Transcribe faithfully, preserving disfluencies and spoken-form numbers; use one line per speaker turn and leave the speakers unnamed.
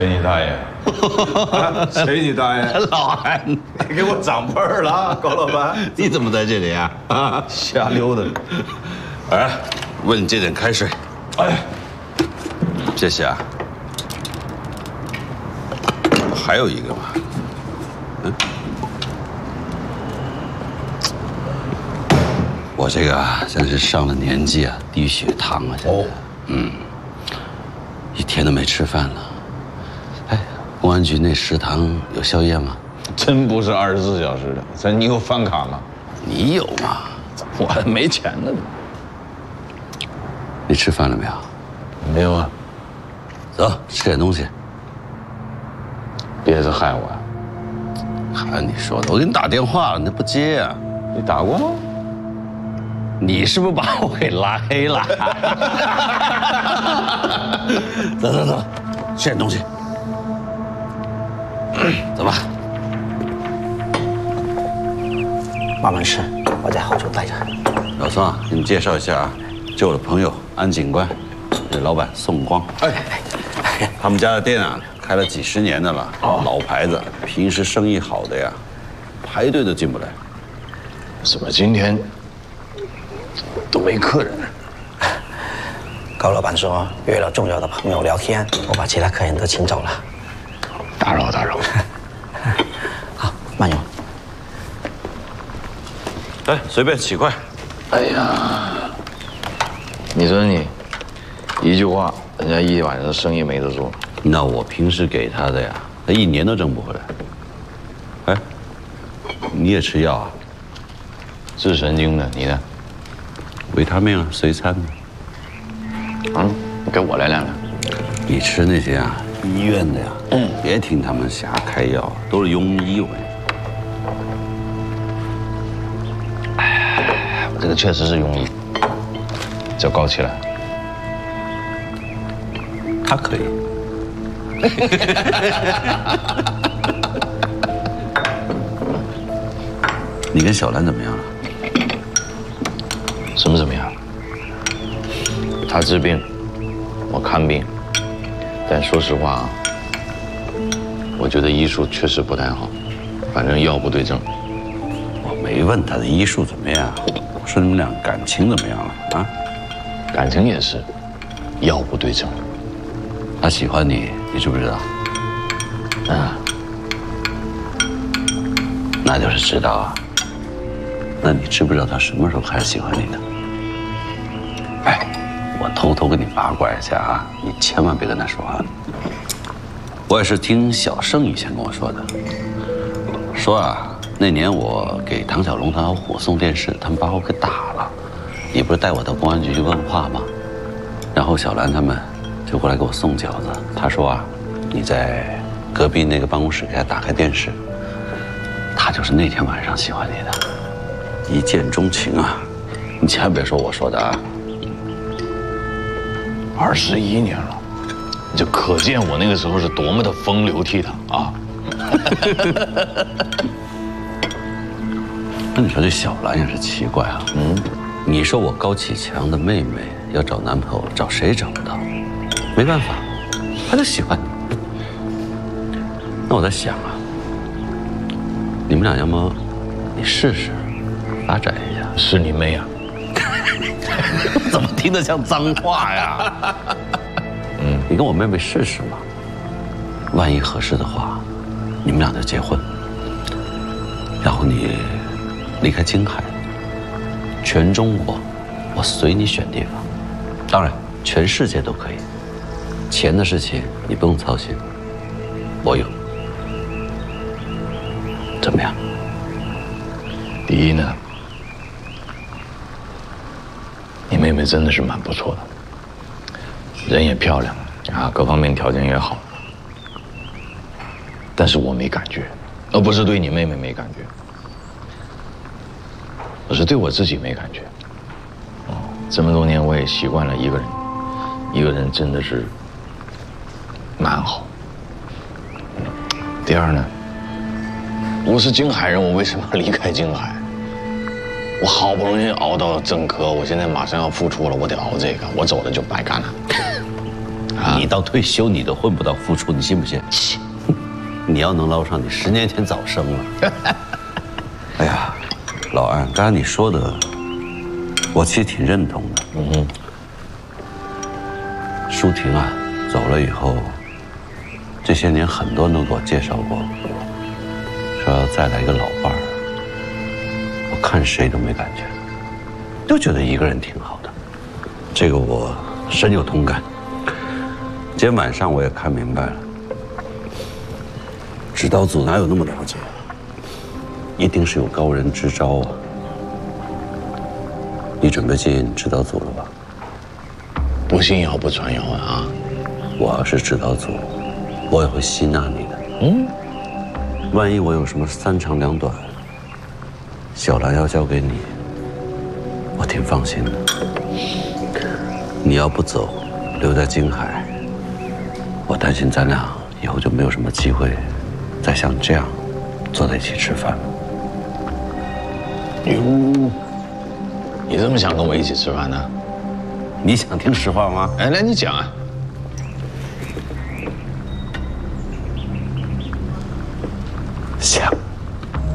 谁你大爷？谁你大爷？
老韩，
你给我长辈儿了啊，高老板！
你怎么在这里啊？啊，
瞎溜达。
哎，问你这点开水。
哎，
谢谢啊。还有一个吧。嗯。我这个啊，真是上了年纪啊，低血糖啊，现在。哦。嗯。一天都没吃饭了。哎，公安局那食堂有宵夜吗？
真不是二十四小时的。咱你有饭卡吗？
你有吗？
我还没钱呢。
你吃饭了没有？
没有啊。
走，吃点东西。
别是害我呀？
喊你说的，我给你打电话了，你不接啊？
你打过吗？
你是不是把我给拉黑了？走走走，吃点东西。走吧。
慢慢吃，我在后头待着。
老宋啊，给你介绍一下啊，这我的朋友安警官，这老板宋光。哎，他们家的店啊，开了几十年的了，老牌子，平时生意好的呀，排队都进不来。
怎么今天都没客人？
高老板说约了重要的朋友聊天，我把其他客人都请走了。
打扰打扰。
好，慢用。
哎，随便几块。
哎呀，你说你一句话，人家一晚上生意没得做。
那我平时给他的呀，他一年都挣不回来。哎，你也吃药啊？
治神经的，你呢？
维他命啊，随餐的。
嗯，给我来两两。
你吃那些啊，医院的呀，嗯，别听他们瞎开药，都是庸医。我跟你说，
哎，我这个确实是庸医，叫高起来。
他可以。你跟小兰怎么样了？
什么怎么样？他治病，我看病。但说实话啊，我觉得医术确实不太好，反正药不对症。
我没问他的医术怎么样，我说你们俩感情怎么样了啊？
感情也是，药不对症。
他喜欢你，你知不知道？
啊，
那就是知道啊。那你知不知道他什么时候开始喜欢你的？哎，我偷偷跟你八卦一下啊，你千万别跟他说啊。我也是听小盛以前跟我说的，说啊，那年我给唐小龙他老虎送电视，他们把我给打了。你不是带我到公安局去问话吗？然后小兰他们就过来给我送饺子。他说啊，你在隔壁那个办公室给他打开电视，他就是那天晚上喜欢你的。一见钟情啊！你千万别说我说的啊！
二十一年了，就可见我那个时候是多么的风流倜傥啊！
那你说这小兰也是奇怪啊。嗯，你说我高启强的妹妹要找男朋友，找谁找不到？没办法，她就喜欢你。那我在想啊，你们俩要么你试试。发展一下，
是你妹啊！
怎么听得像脏话呀？嗯，你跟我妹妹试试嘛，万一合适的话，你们俩就结婚，然后你离开京海，全中国我随你选地方，当然全世界都可以。钱的事情你不用操心，我有。怎么样？
第一呢？你妹妹真的是蛮不错的，人也漂亮啊，各方面条件也好。但是我没感觉，而不是对你妹妹没感觉，我是对我自己没感觉。哦，这么多年我也习惯了一个人，一个人真的是蛮好。第二呢，我是京海人，我为什么要离开京海？我好不容易熬到正科，我现在马上要复出了，我得熬这个，我走了就白干了。 啊、
你到退休你都混不到副处，你信不信？你要能捞上，你十年前早生了。哎呀，老安，刚才你说的，我其实挺认同的。嗯哼。舒婷啊，走了以后，这些年很多人都给我介绍过，说要再来一个老伴儿，我看谁都没感觉，都觉得一个人挺好的。这个我深有同感。今天晚上我也看明白了，指导组哪有那么了解？一定是有高人支招啊！你准备进指导组了吧？
不信谣不传谣啊！
我要是指导组，我也会吸纳你的。嗯，万一我有什么三长两短，小兰要交给你，我挺放心的。你要不走，留在京海，我担心咱俩以后就没有什么机会再像这样坐在一起吃饭了。
哟，你这么想跟我一起吃饭呢？
你想听实话吗？
哎，来你讲啊。